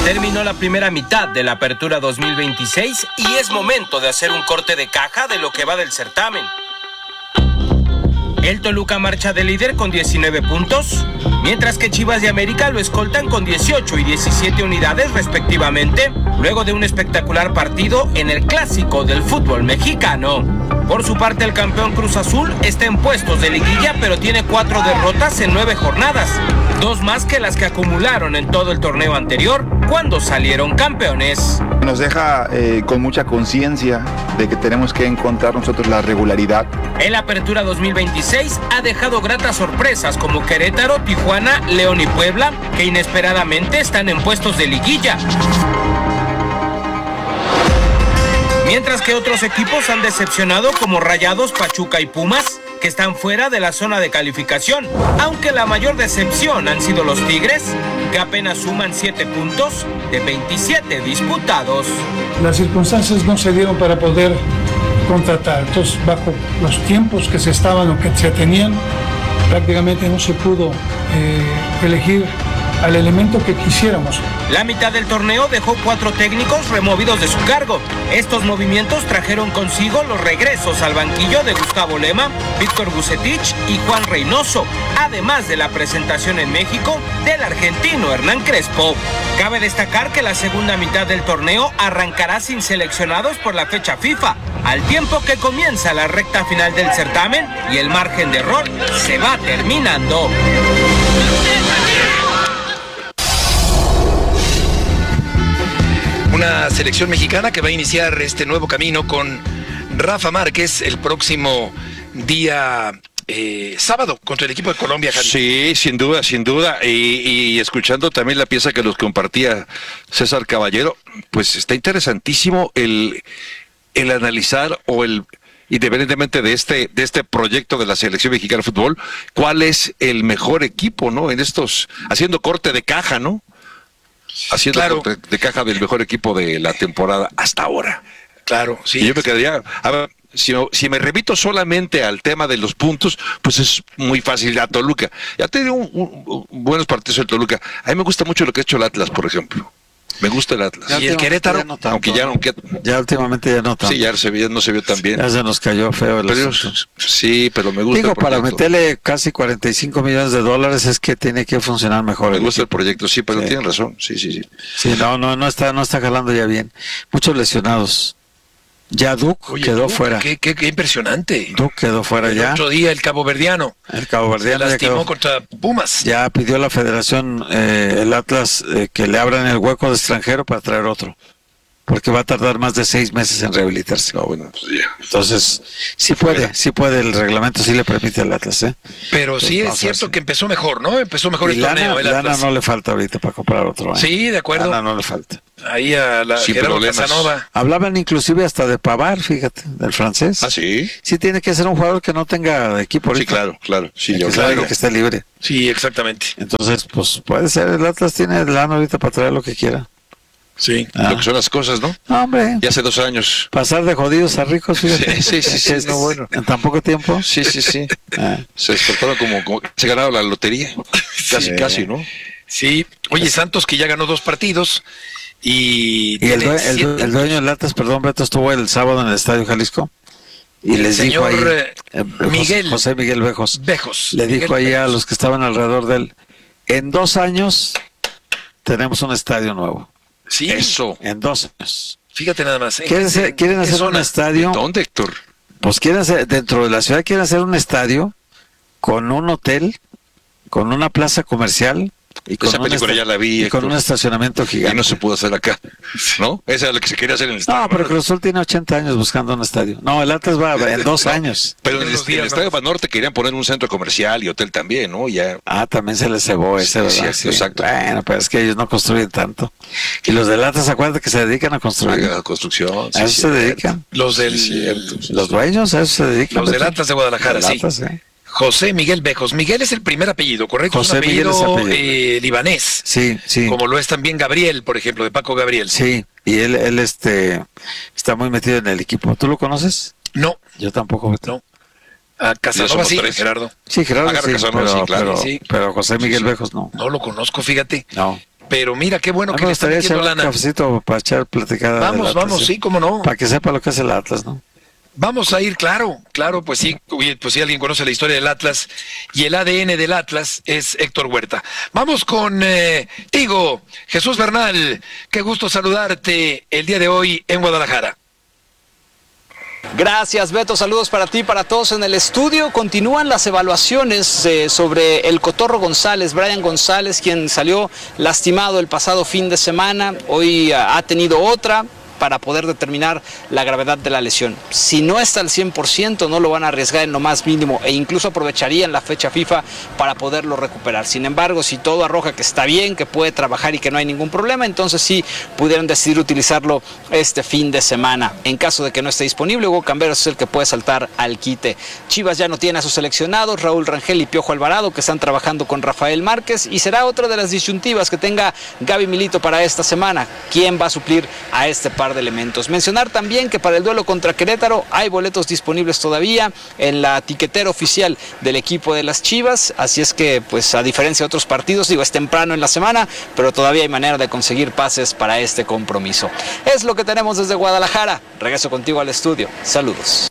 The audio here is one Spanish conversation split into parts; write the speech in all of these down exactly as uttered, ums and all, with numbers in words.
Terminó la primera mitad de la Apertura dos mil veintiséis y es momento de hacer un corte de caja de lo que va del certamen. El Toluca marcha de líder con diecinueve puntos, mientras que Chivas y América lo escoltan con dieciocho y diecisiete unidades respectivamente, luego de un espectacular partido en el clásico del fútbol mexicano. Por su parte, el campeón Cruz Azul está en puestos de liguilla, pero tiene cuatro derrotas en nueve jornadas, dos más que las que acumularon en todo el torneo anterior, cuando salieron campeones. Nos deja eh, con mucha conciencia de que tenemos que encontrar nosotros la regularidad. En la Apertura dos mil veintiséis ha dejado gratas sorpresas como Querétaro, Tijuana, León y Puebla, que inesperadamente están en puestos de liguilla. Mientras que otros equipos han decepcionado como Rayados, Pachuca y Pumas, que están fuera de la zona de calificación, aunque la mayor decepción han sido los Tigres, que apenas suman siete puntos de veintisiete disputados. Las circunstancias no se dieron para poder contratar, entonces bajo los tiempos que se estaban o que se tenían, prácticamente no se pudo eh, elegir al elemento que quisiéramos. La mitad del torneo dejó cuatro técnicos removidos de su cargo. Estos movimientos trajeron consigo los regresos al banquillo de Gustavo Lema, Víctor Vucetich y Juan Reynoso, además de la presentación en México del argentino Hernán Crespo. Cabe destacar que la segunda mitad del torneo arrancará sin seleccionados por la fecha FIFA, al tiempo que comienza la recta final del certamen y el margen de error se va terminando. Una selección mexicana que va a iniciar este nuevo camino con Rafa Márquez el próximo día eh, sábado contra el equipo de Colombia, Javi. Sí, sin duda, sin duda. Y, y escuchando también la pieza que nos compartía César Caballero, pues está interesantísimo el, el analizar o el... independientemente de este de este proyecto de la selección mexicana de fútbol, cuál es el mejor equipo, ¿no? En estos, haciendo corte de caja, ¿no? Haciendo Claro. corte de caja del mejor equipo de la temporada hasta ahora. Claro, sí. Y yo me quedaría, a ver, si, si me remito solamente al tema de los puntos, pues es muy fácil. A Toluca, ya te digo, un, un, un, buenos partidos el Toluca. A mí me gusta mucho lo que ha hecho el Atlas, por ejemplo. Me gusta el Atlas. Y el Querétaro, ya no tanto, aunque ya no aunque, ya últimamente ya no tanto. sí, ya se vio, no se vio tan bien. Ya se nos cayó feo el Pero, asunto. sí, pero me gusta Digo, el para proyecto. meterle casi cuarenta y cinco millones de dólares es que tiene que funcionar mejor. Me el gusta el equipo. proyecto, sí, pero Sí. tienen razón. Sí, sí, sí. Sí, no, no, no está, no está jalando ya bien. Muchos lesionados. Ya Duke Oye, quedó tú, fuera. Qué, qué, qué impresionante. Duke quedó fuera El ya. otro día el Cabo Verdiano El Cabo se Verdeano ya lastimó quedó. contra Pumas. Ya pidió la federación, eh, el Atlas, eh, que le abran el hueco de extranjero para traer otro. Porque va a tardar más de seis meses en rehabilitarse. No, bueno, pues ya. Entonces, sí puede, sí puede, el reglamento sí le permite al Atlas, ¿eh? Pero sí Pues, es cierto que empezó mejor, ¿no? Empezó mejor Y el lana, torneo. El lana Atlas. no le falta ahorita para comprar otro, ¿eh? Sí, de acuerdo. Lana no le falta. Ahí a la Sin Gerardo problemas. Casanova. Hablaban inclusive hasta de Pavard, fíjate, del francés. ¿Ah, sí? Sí tiene que ser un jugador que no tenga equipo ahorita. Sí, claro, claro. Sí, Que yo sea claro. que esté libre. Sí, exactamente. Entonces, pues puede ser, el Atlas tiene lana ahorita para traer lo que quiera. Sí. Ah. Lo que son las cosas, ¿no? No, hombre, Ya hace dos años. pasar de jodidos a ricos, fíjate. Sí, sí, sí, sí, Es no, bueno. En tan poco tiempo. Sí, sí, sí. Ah. Se despertaron como, como que se ganaron la lotería. Casi, Sí. casi, ¿no? Sí. Oye, Santos que ya ganó dos partidos y, Y el, tiene due- el, siete- due- el dueño del Atlas, perdón, Beto, estuvo el sábado en el Estadio Jalisco y El les dijo señor, ahí, eh, eh, José- Miguel. José Miguel Bejos, Bejos. le dijo Miguel ahí a Bejos. los que estaban alrededor de él, en dos años tenemos un estadio nuevo, Sí, Eso. en dos años. fíjate nada más. ¿eh? ¿Quieren ¿En hacer, quieren qué hacer un zona? estadio? ¿Dónde, Héctor? Pues quieren hacer, dentro de la ciudad quieren hacer un estadio con un hotel, con una plaza comercial y con, Esa un, película esta- ya la vi, y con Héctor. un estacionamiento Y gigante. no se pudo hacer acá, ¿no? Esa es lo que se quería hacer en el estadio. No, pero Cruz Azul tiene ochenta años buscando un estadio. No, el Atlas va en dos No, años. Pero en el, Unos en el días, Estadio ¿no? Banorte querían poner un centro comercial y hotel también, ¿no? Ya. Ah, también se les cebó ese, Sí, ¿verdad? cierto, exacto. Bueno, pero es que ellos no construyen tanto. Y los del Atlas, acuérdate que se dedican a construir. La construcción. A eso se dedican. Los del, Sí, cierto. Los dueños a eso se dedican. los del Beto. Atlas de Guadalajara, Del sí. Atlas, ¿eh? José Miguel Bejos. Miguel es el primer apellido, ¿correcto? José es un Miguel es apellido, apellido. eh, libanés. Sí, sí. Como lo es también Gabriel, por ejemplo, de Paco Gabriel. Sí, y él, él este, está muy metido en el equipo. ¿Tú lo conoces? No, Yo tampoco. Beto. no. A Ya Casanova somos sí, tres. Gerardo. Sí, Gerardo, Agarra sí, Casanova, pero, sí, claro. pero, Sí. pero José Miguel Sí, sí. Bejos no. No lo conozco, fíjate. No. pero mira qué bueno A mí que me le están gustaría metiendo echar un lana. cafecito para echar platicada. Vamos, del Atlas, vamos, sí, cómo no. Para que sepa lo que es el Atlas, ¿no? Vamos a ir, claro, claro, pues sí, pues si alguien conoce la historia del Atlas y el A D N del Atlas es Héctor Huerta. Vamos con eh, Tigo, Jesús Bernal, qué gusto saludarte el día de hoy en Guadalajara. Gracias, Beto. Saludos para ti, para todos en el estudio. Continúan las evaluaciones eh, sobre el Cotorro González, Brian González, quien salió lastimado el pasado fin de semana. Hoy uh, ha tenido otra para poder determinar la gravedad de la lesión. Si no está al cien por ciento, no lo van a arriesgar en lo más mínimo e incluso aprovecharían la fecha FIFA para poderlo recuperar. Sin embargo, si todo arroja que está bien, que puede trabajar y que no hay ningún problema, entonces sí pudieran decidir utilizarlo este fin de semana. En caso de que no esté disponible, Hugo Camberos es el que puede saltar al quite. Chivas ya no tiene a sus seleccionados, Raúl Rangel y Piojo Alvarado, que están trabajando con Rafael Márquez, y será otra de las disyuntivas que tenga Gaby Milito para esta semana. ¿Quién va a suplir a este par de elementos? Mencionar también que para el duelo contra Querétaro hay boletos disponibles todavía en la tiquetera oficial del equipo de las Chivas, así es que pues a diferencia de otros partidos, digo, es temprano en la semana, pero todavía hay manera de conseguir pases para este compromiso. Es lo que tenemos desde Guadalajara. Regreso contigo al estudio. Saludos.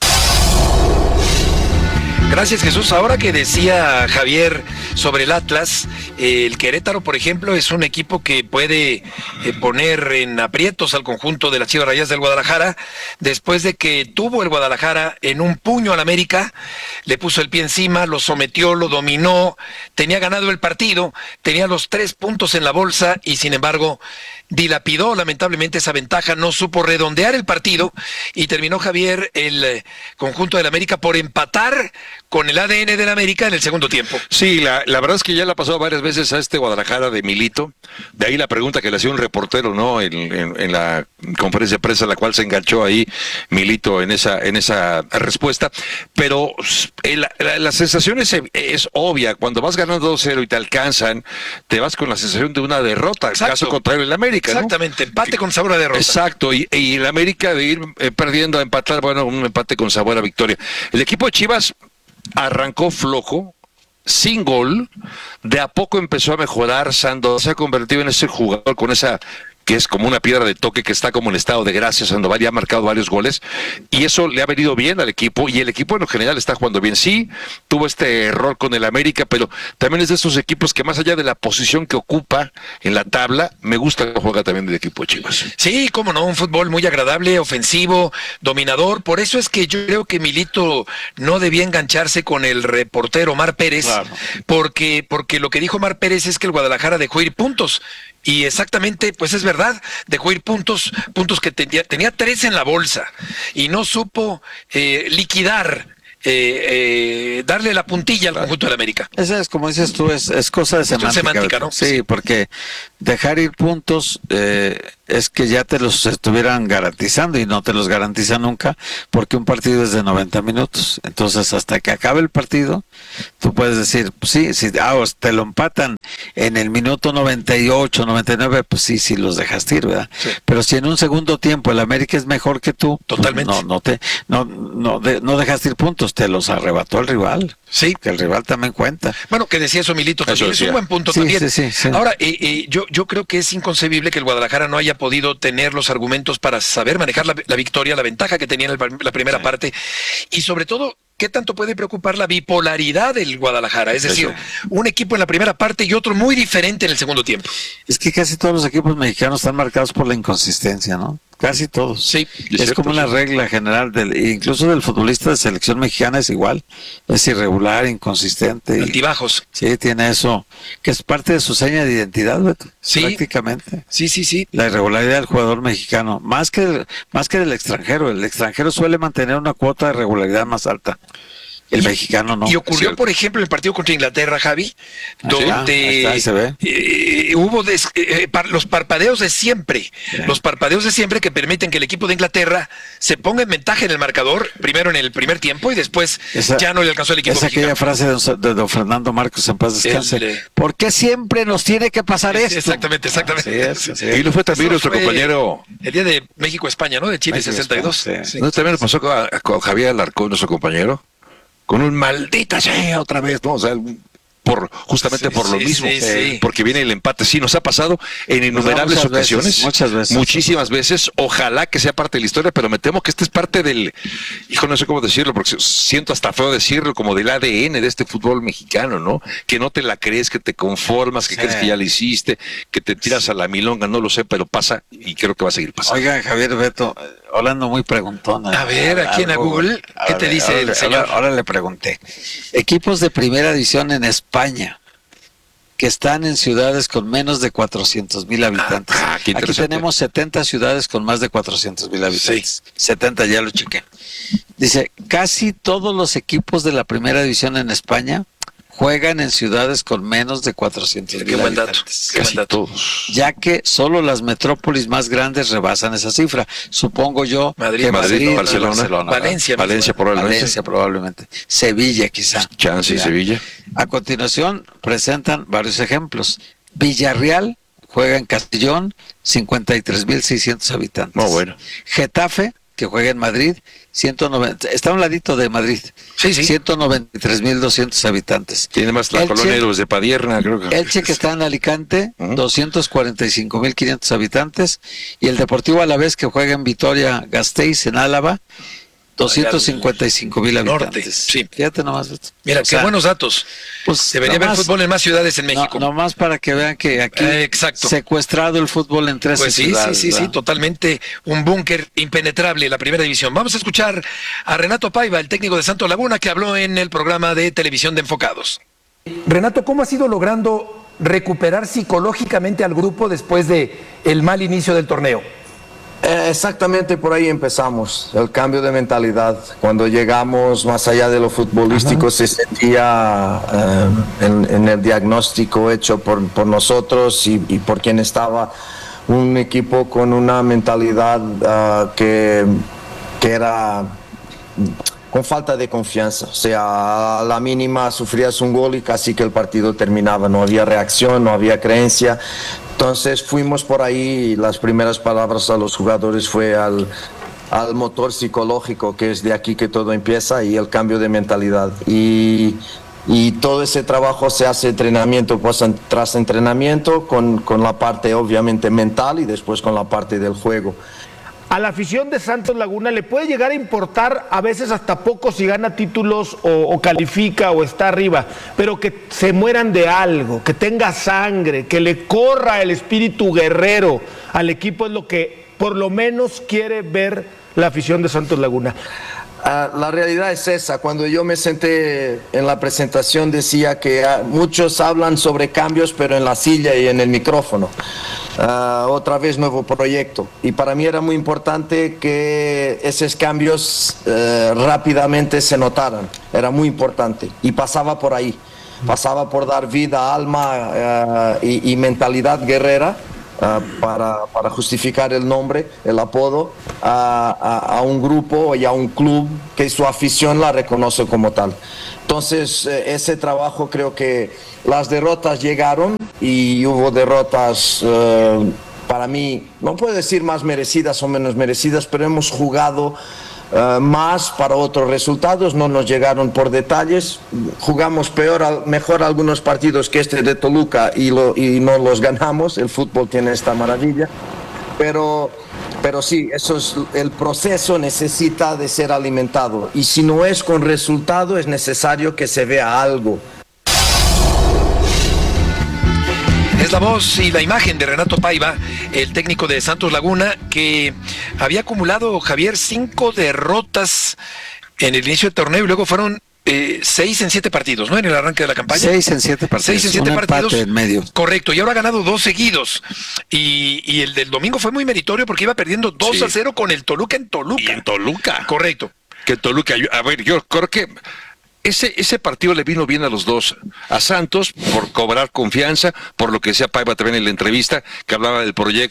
Gracias, Jesús. Ahora que decía Javier sobre el Atlas, eh, el Querétaro, por ejemplo, es un equipo que puede eh, poner en aprietos al conjunto de las Chivas Rayadas del Guadalajara, después de que tuvo el Guadalajara en un puño al América, le puso el pie encima, lo sometió, lo dominó, tenía ganado el partido, tenía los tres puntos en la bolsa y sin embargo dilapidó lamentablemente esa ventaja, no supo redondear el partido y terminó, Javier, el eh, conjunto del América por empatar con el A D N del América en el segundo tiempo. Sí, la, la verdad es que ya la pasó varias veces a este Guadalajara de Milito. De ahí la pregunta que le hacía un reportero, ¿no? En, en, en la conferencia de prensa, en la cual se enganchó ahí Milito en esa, en esa respuesta. Pero el, la, la sensación es, es obvia. Cuando vas ganando dos cero y te alcanzan, te vas con la sensación de una derrota. Exacto. Caso contrario el América, ¿no? Exactamente, empate con sabor a derrota. Exacto, y, y el América de ir eh, perdiendo a empatar, bueno, un empate con sabor a victoria. El equipo de Chivas arrancó flojo, sin gol, de a poco empezó a mejorar. Sandoval se ha convertido en ese jugador con esa que es como una piedra de toque, que está como en estado de gracia. Sandoval ya ha marcado varios goles y eso le ha venido bien al equipo, y el equipo en lo general está jugando bien. Sí, tuvo este error con el América, pero también es de esos equipos que más allá de la posición que ocupa en la tabla, me gusta que juega también el equipo de Chivas. Sí, cómo no, un fútbol muy agradable, ofensivo, dominador. Por eso es que yo creo que Milito no debía engancharse con el reportero Omar Pérez, claro. porque, porque lo que dijo Omar Pérez es que el Guadalajara dejó ir puntos. Y exactamente, pues es verdad, dejó ir puntos, puntos que tenía, tenía tres en la bolsa y no supo eh, liquidar, eh, eh, darle la puntilla al claro. conjunto del América. Esa es, como dices tú, es, es cosa de semántica. semántica, ¿no? Sí, sí, porque dejar ir puntos eh, es que ya te los estuvieran garantizando y no te los garantiza nunca, porque un partido es de noventa minutos. Entonces, hasta que acabe el partido, tú puedes decir, pues sí, si ah, te lo empatan en el minuto noventa y ocho, noventa y nueve, pues sí, sí los dejaste ir, ¿verdad? Sí. Pero si en un segundo tiempo el América es mejor que tú, totalmente. Pues no, no te, no, no, de, no dejaste ir puntos, te los arrebató el rival. Sí. Que el rival también cuenta. Bueno, que decía eso Milito también, eso es un buen punto sí, también. Sí, sí, sí. Ahora, eh, eh, yo, yo creo que es inconcebible que el Guadalajara no haya podido tener los argumentos para saber manejar la, la victoria, la ventaja que tenía en el, la primera sí. parte, y sobre todo, ¿qué tanto puede preocupar la bipolaridad del Guadalajara? Es decir, eso. Un equipo en la primera parte y otro muy diferente en el segundo tiempo. Es que casi todos los equipos mexicanos están marcados por la inconsistencia, ¿no? Casi todos. Sí, es, es como una regla general, del, incluso del futbolista de selección mexicana es igual. Es irregular, inconsistente. Altibajos. Y, sí, tiene eso, que es parte de su seña de identidad, Beto, sí. prácticamente. Sí, sí, sí. La irregularidad del jugador mexicano, más que, más que del extranjero. El extranjero suele mantener una cuota de regularidad más alta. El y, mexicano no. Y ocurrió, por ejemplo, en el partido contra Inglaterra, Javi, donde ah, ahí está, ahí se ve. Eh, hubo des, eh, par, los parpadeos de siempre, sí. los parpadeos de siempre que permiten que el equipo de Inglaterra se ponga en ventaja en el marcador, primero en el primer tiempo y después esa, ya no le alcanzó el equipo es mexicano. Aquella frase de, de don Fernando Marcos, en paz descanse. El, eh, ¿Por qué siempre nos tiene que pasar esto? Exactamente, exactamente. Así es, así es. Y lo fue también nuestro fue compañero. El día de México-España, ¿no? De Chile México, sesenta y dos. España, sí. Sí. ¿No también nos pasó con, con Javier Alarcón, nuestro compañero? Con un maldita sea otra vez, ¿no? O sea, por justamente Sí, por lo sí, mismo, sí, sí. porque viene el empate. Sí, nos ha pasado en innumerables muchas veces, ocasiones, muchas veces. muchísimas veces. Ojalá que sea parte de la historia, pero me temo que este es parte del, hijo, no sé cómo decirlo, porque siento hasta feo decirlo, como del A D N de este fútbol mexicano, ¿no? Que no te la crees, que te conformas, que Sí. crees que ya lo hiciste, que te tiras a la milonga, no lo sé, pero pasa y creo que va a seguir pasando. Oigan, Javier, Beto, eh, hablando muy preguntona. A ver, aquí en la Google, ¿qué te dice ahora, el señor? Ahora, ahora le pregunté. Equipos de primera división en España que están en ciudades con menos de cuatrocientos mil habitantes. Ah, qué Aquí interesante. tenemos setenta ciudades con más de cuatrocientos mil habitantes. setenta, ya lo chequé. Dice, casi todos los equipos de la primera división en España juegan en ciudades con menos de cuatrocientos Qué mil buen dato. habitantes. Qué buen Casi dato. todos. Ya que solo las metrópolis más grandes rebasan esa cifra. Supongo yo Madrid, que Madrid, Madrid, Barcelona, Barcelona, Valencia, ¿verdad? Valencia probablemente. Valencia probablemente. Sevilla quizá. Chance y Ya. Sevilla. A continuación presentan varios ejemplos. Villarreal juega en Castellón, cincuenta y tres mil seiscientos habitantes. No, bueno. Getafe, que juega en Madrid, ciento noventa, está a un ladito de Madrid. Sí, sí. ciento noventa y tres mil doscientos habitantes. Tiene más la Elche- colonia Héroes de Padierna, creo que. Elche, que está en Alicante, Ujú. doscientos cuarenta y cinco mil quinientos habitantes, y el Deportivo Alavés, que juega en Vitoria Gasteiz, en Álava, doscientos cincuenta y cinco mil norte, habitantes. sí. Fíjate nomás. Beto. Mira, O qué sea, buenos datos. pues, Debería haber nomás- fútbol en más ciudades en México. No, nomás para que vean que aquí Eh, exacto. secuestrado el fútbol en tres Pues sí, ciudades. sí, sí, sí, ¿verdad? totalmente un búnker impenetrable, la primera división. Vamos a escuchar a Renato Paiva, el técnico de Santos Laguna, que habló en el programa de televisión de Enfocados. Renato, ¿cómo has ido logrando recuperar psicológicamente al grupo después de el mal inicio del torneo? Eh, Exactamente por ahí empezamos, el cambio de mentalidad. Cuando llegamos más allá de lo futbolístico se sentía eh, en, en el diagnóstico hecho por, por nosotros y, y por quien estaba, un equipo con una mentalidad ah, que, que era con falta de confianza. O sea, a la mínima sufrías un gol y casi que el partido terminaba. No había reacción, no había creencia. Entonces fuimos por ahí y las primeras palabras a los jugadores fue al, al motor psicológico, que es de aquí que todo empieza, y el cambio de mentalidad. Y, y todo ese trabajo se hace entrenamiento pues, tras entrenamiento, con, con la parte obviamente mental y después con la parte del juego. A la afición de Santos Laguna le puede llegar a importar a veces hasta poco si gana títulos o, o califica o está arriba, pero que se mueran de algo, que tenga sangre, que le corra el espíritu guerrero al equipo es lo que por lo menos quiere ver la afición de Santos Laguna. Ah, la realidad es esa. Cuando yo me senté en la presentación decía que ah, muchos hablan sobre cambios, pero en la silla y en el micrófono. Ah, otra vez nuevo proyecto. Y para mí era muy importante que esos cambios eh, rápidamente se notaran. Era muy importante. Y pasaba por ahí. Pasaba por dar vida, alma eh, y, y mentalidad guerrera. Uh, para, para justificar el nombre, el apodo, a, a, a un grupo y a un club que su afición la reconoce como tal. Entonces, eh, ese trabajo, creo que las derrotas llegaron y hubo derrotas, eh, para mí, no puedo decir más merecidas o menos merecidas, pero hemos jugado Uh, más para otros resultados, no nos llegaron por detalles, jugamos peor, mejor algunos partidos que este de Toluca y, lo, y no los ganamos. El fútbol tiene esta maravilla, pero, pero sí, eso es, el proceso necesita de ser alimentado y si no es con resultado es necesario que se vea algo. Es la voz y la imagen de Renato Paiva, el técnico de Santos Laguna, que había acumulado, Javier, cinco derrotas en el inicio del torneo y luego fueron eh, seis en siete partidos, ¿no? En el arranque de la campaña. Seis en siete partidos. Seis en siete un partidos. empate en medio. Correcto, y ahora ha ganado dos seguidos. Y, y el del domingo fue muy meritorio porque iba perdiendo dos Sí. a cero con el Toluca en Toluca. Y en Toluca. Correcto. Que Toluca, a ver, yo creo que ese, ese partido le vino bien a los dos. A Santos por cobrar confianza, por lo que decía Paiva también en la entrevista, que hablaba del proyecto.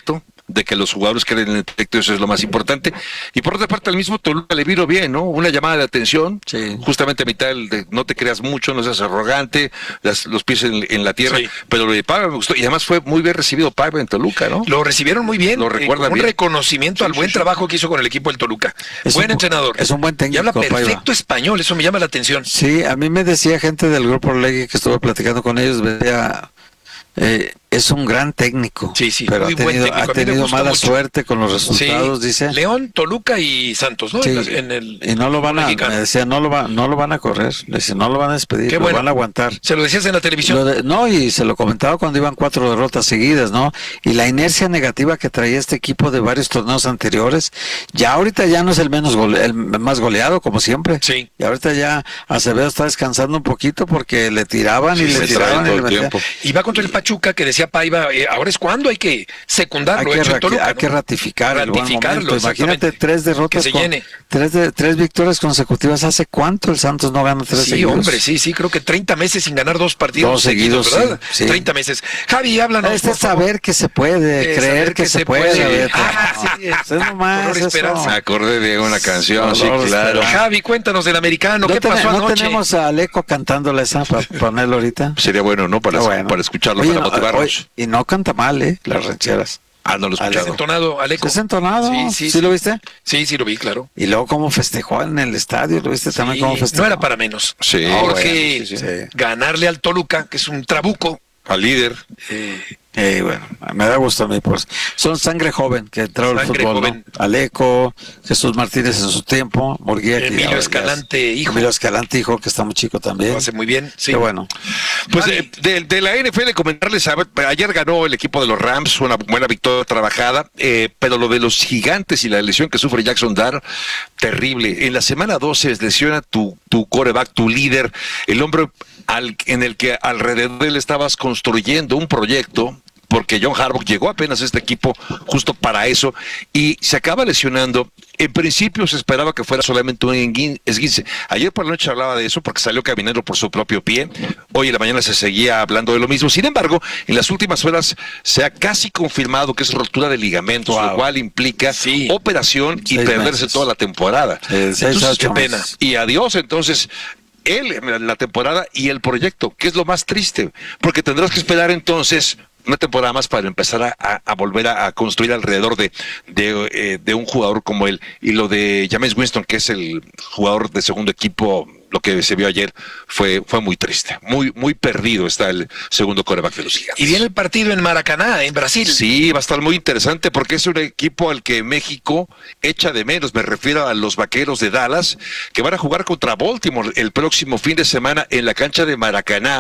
de que los jugadores creen en el proyecto, eso es lo más importante. Y por otra parte, al mismo Toluca le vino bien, ¿no? Una llamada de atención, Sí. justamente a mitad del de no te creas mucho, no seas arrogante, las, los pies en, en la tierra, Sí. pero lo de Paiva me gustó, y además fue muy bien recibido Paiva en Toluca, ¿no? Lo recibieron muy bien. Lo recuerdan eh, un bien. reconocimiento Sí, al sí, buen sí. trabajo que hizo con el equipo del Toluca. Es buen un bu- entrenador. es un buen técnico, Y habla Paiva. perfecto español, eso me llama la atención. Sí, a mí me decía gente del grupo Orlegui que estuve platicando con ellos, veía, eh, es un gran técnico, Sí, sí, pero muy ha buen tenido, técnico. ha A mí me tenido gusta mala mucho. suerte con los resultados, Sí. dice. León, Toluca y Santos, ¿no? Sí, En, la- en el y no lo van a, mexicano. me decía, no lo, va, no lo van a correr, le decía, no lo van a despedir, Qué lo bueno. van a aguantar. Se lo decías en la televisión. Lo de- no, y se lo comentaba cuando iban cuatro derrotas seguidas, ¿no? Y la inercia negativa que traía este equipo de varios torneos anteriores, ya ahorita ya no es el menos gole- el más goleado, como siempre. Sí. Y ahorita ya Acevedo está descansando un poquito porque le tiraban y Sí, le se tiraban trae y todo le el metían. tiempo. Y va contra el Pachuca, que decía Paiva, eh, ahora es cuando hay que secundarlo, Hay que, hecho en ra- Toluca, hay ¿no? que ratificar el buen Ratificarlo, momento. Imagínate exactamente. tres derrotas, Que se con- llene. tres, de, tres victorias consecutivas. ¿Hace cuánto el Santos no gana tres Sí, seguidos? hombre, sí, sí, creo que treinta meses sin ganar dos partidos Dos seguidos, ¿verdad? sí, sí. treinta meses. Javi, háblanos, Este por es favor. saber que se puede, Eh, creer saber que, se, puede. Beto. Ah, sí, Es nomás color eso. esperanza. Me acordé de una canción, sí, Dolor, claro. esperanza. Javi, cuéntanos del americano, ¿No, ¿qué ten- pasó no anoche? tenemos a Aleco cantándola esa para ponerlo ahorita? Sería bueno, ¿no? Para, Está bueno. para escucharlo, Oye, para no, motivarnos. oye, y no canta mal, ¿eh? Las rancheras. Ah, no lo he ¿Es escuchado. entonado, Aleco? ¿Es entonado? Sí, sí, sí. lo viste? Sí, sí lo vi, claro. Y luego cómo festejó en el estadio, ¿lo viste también Sí, cómo festejó? no era para menos. Sí. Porque bueno, sí, sí. ganarle al Toluca, que es un trabuco, Al líder. eh, Eh, bueno, me da gusto a mí, pues. Son sangre joven que entró al Sangre fútbol, joven. ¿no? Aleco, Jesús Martínez en su tiempo, Murguía. que Emilio ya- ya- Escalante, hijo. Emilio Escalante, hijo, que está muy chico también. lo hace muy bien. Sí. Qué bueno. Pues Javi. de, de- de la N F L comentarles, a ver, ayer ganó el equipo de los Rams, una buena victoria trabajada, eh, pero lo de los gigantes y la lesión que sufre Jackson Dart, terrible. En la semana doce lesiona tu, tu quarterback, tu líder, el hombre al, en el que alrededor de él estabas construyendo un proyecto, porque John Harbaugh llegó apenas a este equipo justo para eso y se acaba lesionando. En principio se esperaba que fuera solamente un enguin- esguince. Ayer por la noche hablaba de eso porque salió caminando por su propio pie. Hoy en la mañana se seguía hablando de lo mismo. Sin embargo, en las últimas horas se ha casi confirmado que es rotura de ligamentos, Wow. lo cual implica Sí. operación y Seis perderse meses. toda la temporada. Eh, seis a Entonces, ocho qué pena. meses. Y adiós, entonces, él, la temporada y el proyecto, que es lo más triste, porque tendrás que esperar entonces una temporada más para empezar a, a- a volver a, a construir alrededor de, de, eh, de un jugador como él. Y lo de Jameis Winston, que es el jugador de segundo equipo, lo que se vio ayer fue, fue muy triste. Muy, muy perdido está el segundo quarterback de los Gigantes. Y viene el partido en Maracaná, en Brasil. Sí, va a estar muy interesante porque es un equipo al que México echa de menos. Me refiero a los Vaqueros de Dallas, que van a jugar contra Baltimore el próximo fin de semana en la cancha de Maracaná.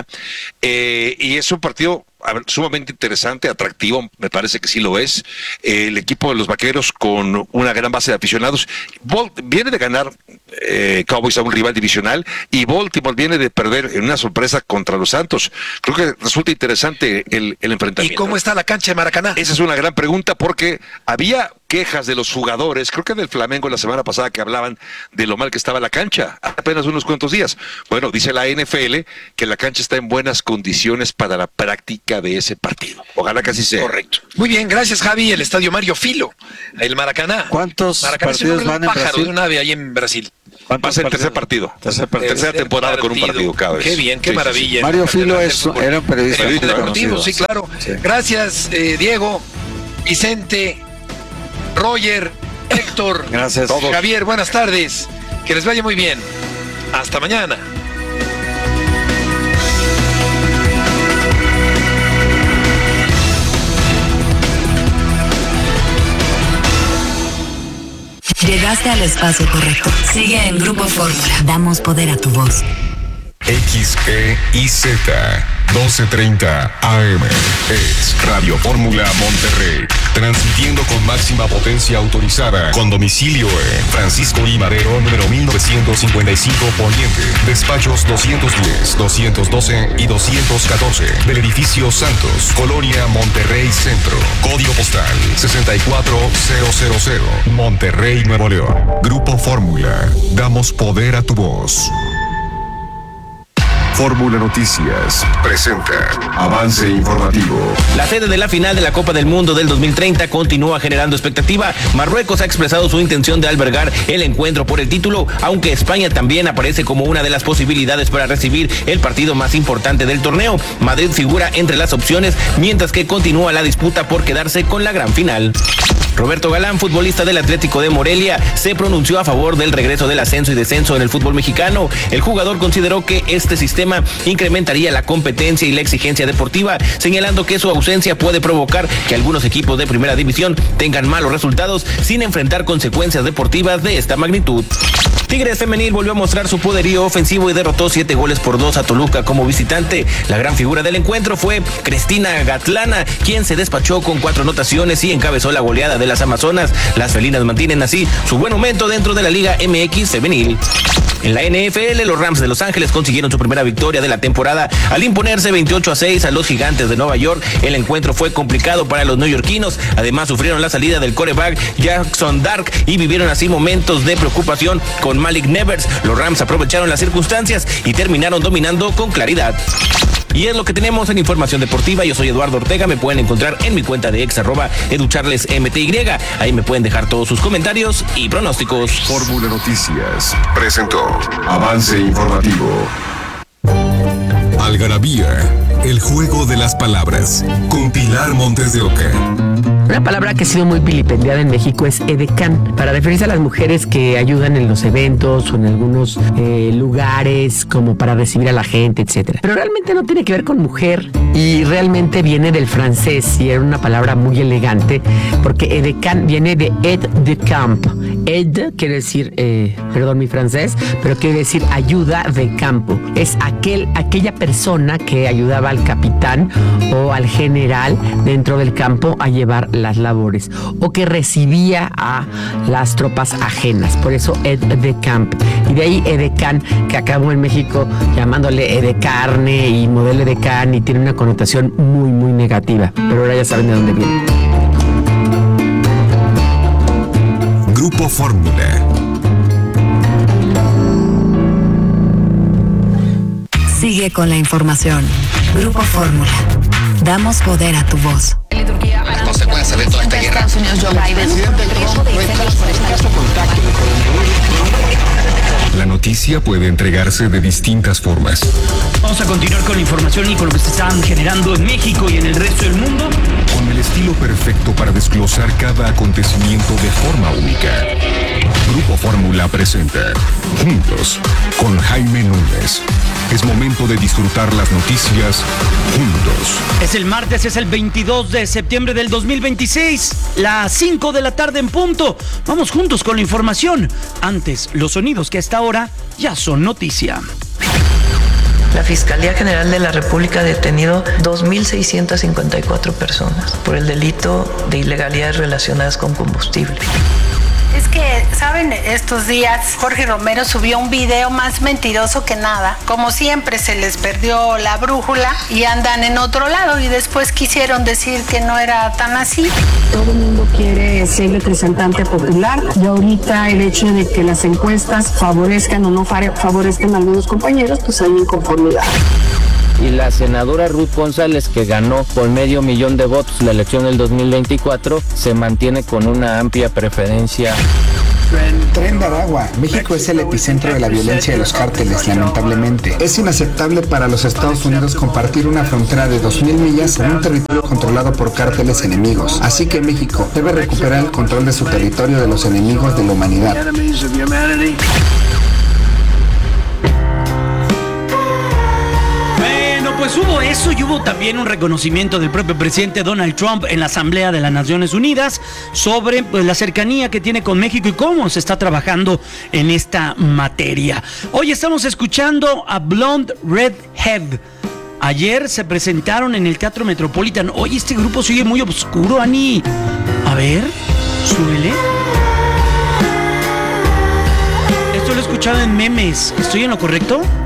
Eh, y es un partido a ver, sumamente interesante, atractivo, me parece que sí lo es. Eh, el equipo de los Vaqueros con una gran base de aficionados. Bol- viene de ganar eh, Cowboys a un rival divisional y Baltimore viene de perder en una sorpresa contra los Santos. Creo que resulta interesante el, el ¿Y enfrentamiento. cómo está la cancha de Maracaná? Esa es una gran pregunta porque había quejas de los jugadores, creo que del Flamengo la semana pasada que hablaban de lo mal que estaba la cancha, apenas unos cuantos días. Bueno, dice la N F L que la cancha está en buenas condiciones para la práctica de ese partido. Ojalá que así sea. Correcto. Muy bien, gracias Javi. El estadio Mario Filo, el Maracaná. ¿Cuántos Maracaná es el partidos nombre de un van en pájaro Brasil? de un ave ahí en Brasil. Va a ser el tercer partido. Tercer partido. Tercera Tercer temporada con un partido cada vez. Qué bien, qué Sí, sí, maravilla. Mario Filo Catedral del es- fútbol. era un periodista Periodista muy deportivo, conocido. sí, claro. Sí. Gracias, eh, Diego, Vicente, Roger, Héctor, Gracias. Todos. Javier, buenas tardes. Que les vaya muy bien. Hasta mañana. Llegaste al espacio correcto. Sigue en Grupo Fórmula. Damos poder a tu voz. X E I Z doce treinta A M es Radio Fórmula Monterrey, transmitiendo con máxima potencia autorizada, con domicilio en Francisco I. Madero, número mil novecientos cincuenta y cinco Poniente, despachos doscientos diez, doscientos doce y doscientos catorce, del edificio Santos, Colonia Monterrey Centro, código postal sesenta y cuatro mil, Monterrey, Nuevo León. Grupo Fórmula, damos poder a tu voz. Fórmula Noticias presenta Avance Informativo. La sede de la final de la Copa del Mundo del dos mil treinta continúa generando expectativa. Marruecos ha expresado su intención de albergar el encuentro por el título, aunque España también aparece como una de las posibilidades para recibir el partido más importante del torneo. Madrid figura entre las opciones, mientras que continúa la disputa por quedarse con la gran final. Roberto Galán, futbolista del Atlético de Morelia, se pronunció a favor del regreso del ascenso y descenso en el fútbol mexicano. El jugador consideró que este sistema incrementaría la competencia y la exigencia deportiva, señalando que su ausencia puede provocar que algunos equipos de primera división tengan malos resultados sin enfrentar consecuencias deportivas de esta magnitud. Tigres Femenil volvió a mostrar su poderío ofensivo y derrotó siete goles por dos a Toluca como visitante. La gran figura del encuentro fue Cristina Gatlana, quien se despachó con cuatro anotaciones y encabezó la goleada de las Amazonas. Las felinas mantienen así su buen momento dentro de la Liga M X Femenil. En la N F L, los Rams de Los Ángeles consiguieron su primera victoria de la temporada al imponerse veintiocho a seis a los Gigantes de Nueva York. El encuentro fue complicado para los neoyorquinos. Además, sufrieron la salida del quarterback Jackson Dark y vivieron así momentos de preocupación con Malik Nevers. Los Rams aprovecharon las circunstancias y terminaron dominando con claridad. Y es lo que tenemos en Información Deportiva. Yo soy Eduardo Ortega. Me pueden encontrar en mi cuenta de ex arroba educharlesmty. Ahí me pueden dejar todos sus comentarios y pronósticos. Fórmula Noticias presentó Avance Informativo. Algarabía, el juego de las palabras, con Pilar Montes de Oca. Una palabra que ha sido muy vilipendiada en México es edecán, para referirse a las mujeres que ayudan en los eventos o en algunos eh, lugares como para recibir a la gente, etcétera. Pero realmente no tiene que ver con mujer y realmente viene del francés y era una palabra muy elegante porque edecán viene de aide de camp. Aide quiere decir, eh, perdón mi francés, pero quiere decir ayuda de campo. Es aquel, aquella persona que ayudaba al capitán o al general dentro del campo a llevar las labores o que recibía a las tropas ajenas, por eso aide de camp, y de ahí edecán, que acabó en México llamándole edecarne y modelo edecán y tiene una connotación muy muy negativa, pero ahora ya saben de dónde viene. Grupo Fórmula. Sigue con la información. Grupo Fórmula. Damos poder a tu voz. Las consecuencias de toda esta guerra. La noticia puede entregarse de distintas formas. Vamos a continuar con la información y con lo que se está generando en México y en el resto del mundo. Con el estilo perfecto para desglosar cada acontecimiento de forma única. Grupo Fórmula presenta Juntos con Jaime Núñez. Es momento de disfrutar las noticias juntos. Es el martes, es el veintidós de septiembre del dos mil veintiséis, las cinco de la tarde en punto. Vamos juntos con la información. Antes, los sonidos que a esta hora ya son noticia. La Fiscalía General de la República ha detenido dos mil seiscientas cincuenta y cuatro personas por el delito de ilegalidades relacionadas con combustible. Es que, ¿saben? Estos días Jorge Romero subió un video más mentiroso que nada. Como siempre se les perdió la brújula y andan en otro lado y después quisieron decir que no era tan así. Todo el mundo quiere ser representante popular y ahorita el hecho de que las encuestas favorezcan o no favorezcan a algunos compañeros, pues hay inconformidad. Y la senadora Ruth González, que ganó por medio millón de votos la elección del dos mil veinticuatro, se mantiene con una amplia preferencia. Tren de Aragua. México es el epicentro de la violencia de los cárteles, lamentablemente. Es inaceptable para los Estados Unidos compartir una frontera de dos mil millas en un territorio controlado por cárteles enemigos. Así que México debe recuperar el control de su territorio de los enemigos de la humanidad. Pues hubo eso y hubo también un reconocimiento del propio presidente Donald Trump en la Asamblea de las Naciones Unidas sobre pues, la cercanía que tiene con México y cómo se está trabajando en esta materia. Hoy estamos escuchando a Blonde Redhead. Ayer se presentaron en el Teatro Metropolitan. Oye, este grupo sigue muy oscuro, Ani. A ver, súbele. Esto lo he escuchado en memes. ¿Estoy en lo correcto?